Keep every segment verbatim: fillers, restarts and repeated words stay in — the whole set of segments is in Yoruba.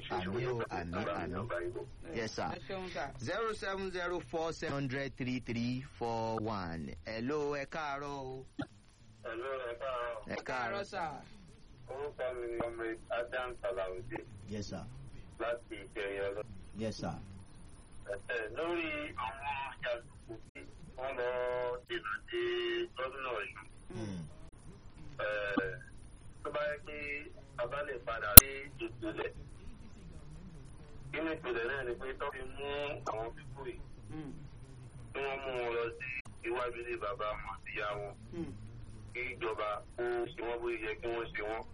ṣe àmì o àmì àmì yes sir zero seven zero four seven hundred three three four one hello ẹ káàárọ̀ o. hello ẹ káàárọ̀. ẹ káàárọ̀ sà. orúkọ mi ni ọmọ Adam Salawude. yes sir. láti ìjẹyọ lọ. yes sir. ẹ lórí àwọn jàǹdùkú tí wọ́n lọ dènà dé gómìnà yìí. tó bá yẹ kí a bá lè padà sí ìpìlẹ̀ nínú ìpìlẹ̀ náà ni pé tó fi mú àwọn pípò yìí tí wọ́n mú wọn lọ sí iwájú ilé bàbá wọn àti ìyá wọn kí ìjọba kó ṣe wọ́n bó yẹ kí wọ́n ṣe wọ́n.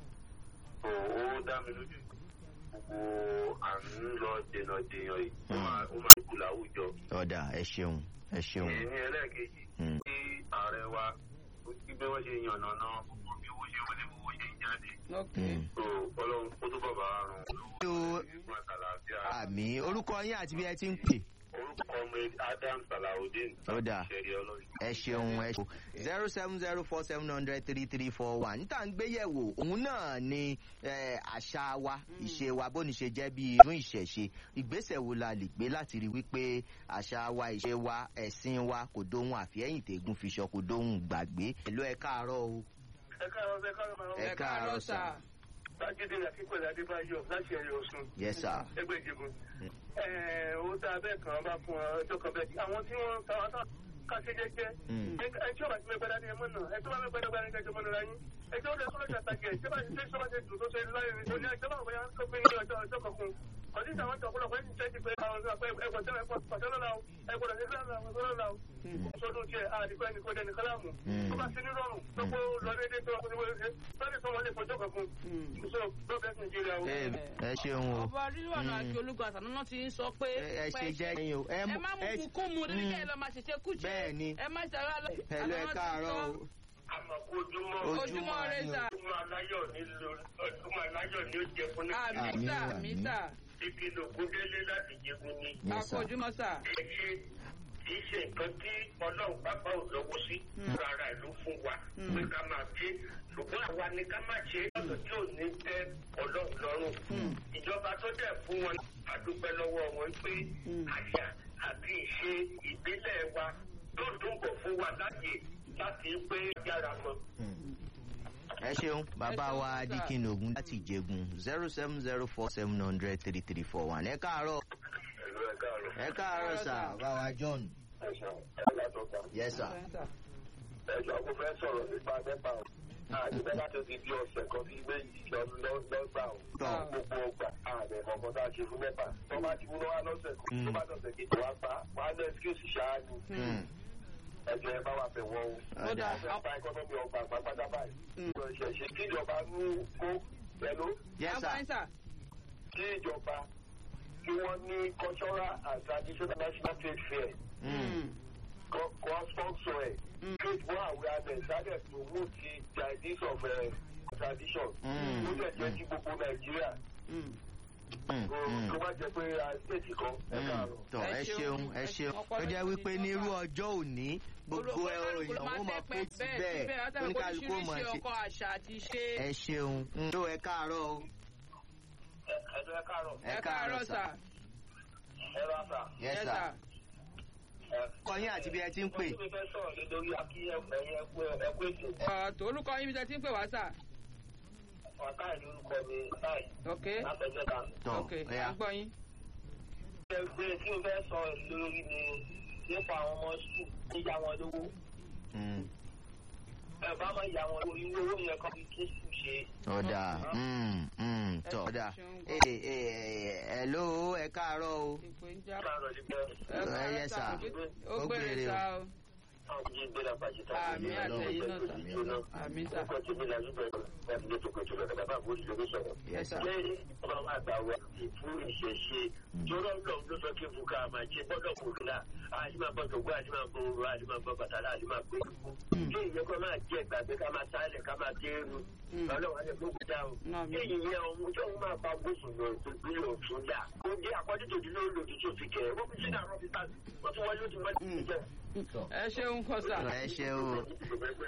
tó ó dá mi lójú gbogbo àrùn lọ dènà dèèyàn yìí ó máa kú láwùjọ. ọ̀dà ẹ ṣeun ẹ ṣeun. èyí ní ẹlẹ́ẹ̀kejì tí ààrẹ wa ó ti bí wọ́n ṣe yànnà náà gbogbo bí owó ṣe wọlé gbogbo ṣe ń jáde. tó ọlọ́run kó tó bàbá àrùn olówó ìgbìmọ̀ àtàlàáfíà. àmì orúkọ yín àti bí ẹ ti ń pè. orúkọ mi Adam Salawude. ọ̀dà ẹ ṣeun ẹ ṣeun zero seven zero four seven hundred three three four one níta ń gbéyẹ̀wò òun náà ni àṣà wa ìṣe wa bó ni ṣe jẹ́ bí irun ìṣẹ̀ṣe ìgbésẹ̀ wo la lè gbé láti rí wípé àṣà wa ìṣe wa ẹ̀sìn wa kò dóhun àfihẹ́yìn tẹ̀gùn fiṣọ kò dóhun gbàgbé ẹ̀lú ẹ káàárọ̀ o. ẹ káàárọ̀ ẹ káàárọ̀ ẹ káàárọ̀ sà. Bájídé Akínkọ̀lé Adébáyọ̀ láti ẹ̀yọ̀ Ọ̀ṣun. yes sir. ẹgbẹ́ ìjẹ̀bùn. owó tá a bẹ́ẹ̀ kàn bá fún ọjọ́ kan bẹ́ẹ̀ àwọn tí wọ́n ta wọn tán káṣí jẹ́jẹ́. ẹjọ́ bá ti mẹ́gbẹ́ dání ẹmọ́ náà ẹjọ́ bá mẹ́gbẹ́ dání ẹjọ́ mọ́ lọ́ra yín. ẹjọ́ lè sọ́lọ́ ṣàtàkì ẹjọ́ bá ti ṣe sọ́lọ́ ṣe dùn tó ṣe láyé ní ẹjọ́ bá wọ́n yá kó pé ní ọjọ́ ọjọ́ kọ̀ọ̀kan. ọdún tí àwọn ìtàn ọ̀pọ̀lọpọ̀ ẹ̀sìn ṣẹ́ẹ̀tì pé àwọn ẹgbẹ́ tẹ́lẹ̀ pàṣẹ lọ́la o ẹgbẹ́ tẹ́lẹ̀ lọ́la o sọdún tiẹ̀ àdìgbò ẹnì kó dẹni kálámù tó bá ṣe ní rọrùn tó kó lọ déédéé tó wọ́n wọlé lọ́dẹ̀ tó wọlé fọjọ́ kankan so lọ́bẹ̀ẹ́ Nàìjíríà o. ẹ ṣeun o. ọba rírọ̀nà àti olúgun àtàná náà ti ń sọ pé ẹ ṣe jẹ́ yín o. ẹ má mú kú mu níbi kẹ́ ẹ lọ máa ṣẹ̀ṣẹ̀ kú jẹ́ bẹ́ẹ̀ ni ẹ má ṣe ara lọ. ẹlò ẹ káàárọ̀ o. àmọ̀kójúmọ́ ojúmọ́ rẹ sà. ojúmọ́ aláyọ̀ nílò ojúmọ́ aláyọ̀ ní ó jẹ fún ní. àmì sà àmì sà. ìkìlọ̀ kúndélé láti jẹun ni. àkójúmọ́ sà. ẹ ṣe kì í ṣe nǹkan tí ọlọ́run pápá ò lọ́wọ́ sí rárá ìlú fún wa pé ká máa ṣe ṣùgbọ́n àwa ni ká máa ṣe lọ́dọ̀ tí ò ní tẹ́ ọlọ́run lọ́rùn. ìjọba tó dẹ̀ fún wọn àdúpẹ́ lọ́wọ́ wọn pé àṣà àti ìṣe ìbílẹ̀ wa tó dúnkọ̀ fún wa láti láti pé yára mọ́. ẹ ṣeun bàbá wa Adékin Ògún láti Ìjẹ̀gùn zero seven zero four seven hundred three three four one ẹ káàárọ̀. ẹ káàárọ̀ sà bàbá John. yes sir. ẹjọ́ kò fẹ́ sọ̀rọ̀ nípa mẹ́fà o àdìbẹ́ láti ti di ọ̀sẹ̀ kan sí méjì lọ́gbà o gbogbo ọgbà ààrẹ kọ̀ọ̀kan tá a ṣe fún mẹ́fà tó bá ti mú lọ́wọ́ lọ́sẹ̀ kan tó bá lọ́sẹ̀ kejì wá pa wá lọ ẹ́síkúùsì ṣáájú ẹjọ́ ẹ bá wà fẹ́ wọ́n o ọ̀sẹ̀ pa ẹkọ́nọ́mì ọgbà pápátá báyìí ṣẹ̀ṣẹ̀ kí ìjọba mú kó pẹ̀lú kí ìjọba kí wọ́n ní cultural and traditional national trade fair kọ́ sponsor ẹ̀ create more awareness láti promote the ideas of uh, tradition ó lè jẹ́ kí gbogbo Nàìjíríà kó má jẹ́ pé state kan ẹ káàárọ̀. tọ ẹ ṣeun ẹ ṣeun ó jẹ́ wípé ní irú ọjọ́ òní gbogbo ẹ ìyàwó máa pé ti bẹ́ẹ̀ oníkàlùkù máa ṣe ẹ ṣeun ló ẹ káàárọ̀ o. ẹ káàárọ̀. ẹ káàárọ̀ sà. ẹ rà sà. yẹ sà. kọyìn àti bí ẹ ti ń pè. mo fẹ́ sọ̀rọ̀ lé lórí akíyẹ̀fẹ̀ yẹn ẹ̀kú ètò. tó olùkọ́ yín bí ẹ ti ń pè wá sà. ọ̀tá ìlú orúkọ mi táì. ok látọjọ́ta. ok à ń gbọ́ yín. ẹgbẹ́ tí mo fẹ́ sọ lórí ni nípa àwọn ọmọ sùn níyà wọn lówó. ẹ bá máa yà wọn lówó irú owó yẹn kan fi tún sùn ṣe. ọ̀dà tọ̀ ọ̀dà ẹ̀ ló ẹ káàárọ̀ o. káàárọ̀ níbẹ̀. ẹ yẹ sà ó gbére o. àmì ìgbéra pàṣípà. àmì àtẹ̀yìn náà sà. àmì sà. ọkọ̀ tí mi là ń bẹ̀rẹ̀ láti lè tó kojú lọ́dọ̀ bàbá àbúrò ìlú sọ̀rọ̀. lẹ́yìn ọba máa gbà wá fún ìṣẹ̀ṣe jọ́rọ̀ lọ́ọ̀ ló sọ kí n fún ká máa ṣe gbọ́dọ̀ kò rí la àdìmọ̀ gbọ́dọ̀ gbọ́ àdìmọ̀ gbọ́ òru àdìmọ̀ gbọ́ bàtàlà àdìmọ̀ gbọ́ ìlú. kí ìyẹn kọ́ máa jẹ́ ìgbàgbé ká máa sálẹ̀ ká máa dé eru ọlọ́wọ́ alẹ́ gbogbo dá o. kí ìyẹn ohun tó ń máa bá gbósùn lọ tó gbé òtún yà. ó dé àkọ́jú tòjú ló lòdì tó fi kẹ̀ ó fi sí àwọn ọ́fíìsì ó ti wọlé ó ti wọlé. ẹ ṣeun kọ́sà. ẹ ṣeun.